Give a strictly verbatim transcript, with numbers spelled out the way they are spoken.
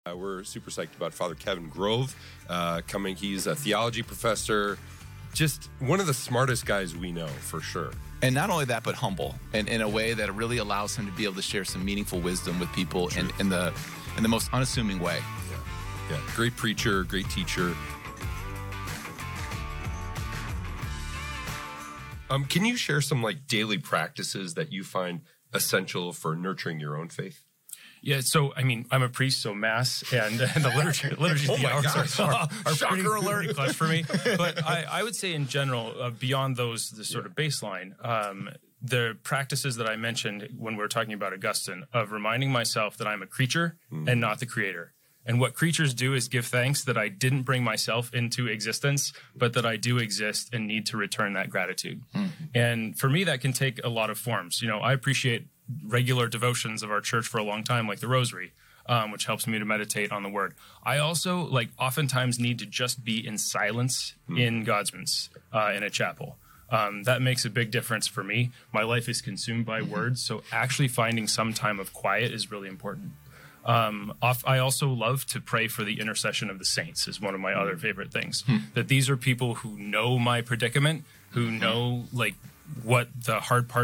Uh, we're super psyched about Father Kevin Grove uh, coming. He's a theology professor, just one of the smartest guys we know, for sure. And not only that, but humble, and in a way that really allows him to be able to share some meaningful wisdom with people in, in the in the most unassuming way. Yeah, yeah. Great preacher, great teacher. Um, can you share some like daily practices that you find essential for nurturing your own faith? Yeah, so, I mean, I'm a priest, so Mass and, and the liturgy, liturgy Oh the my hours gosh. are, are, are Shocker pretty, alert. pretty clutch for me. But I, I would say in general, uh, beyond those, the sort of baseline, um, the practices that I mentioned when we were talking about Augustine, of reminding myself that I'm a creature mm. and not the creator. And what creatures do is give thanks that I didn't bring myself into existence, but that I do exist and need to return that gratitude. Mm. And for me, that can take a lot of forms. You know, I appreciate regular devotions of our church for a long time, like the Rosary, um, which helps me to meditate on the Word. I also, like, oftentimes need to just be in silence mm. in God's presence uh, in a chapel. Um, that makes a big difference for me. My life is consumed by mm-hmm. words, so actually finding some time of quiet is really important. Um, off, I also love to pray for the intercession of the saints is one of my mm. other favorite things. Mm. That these are people who know my predicament, who know, like, what the hard part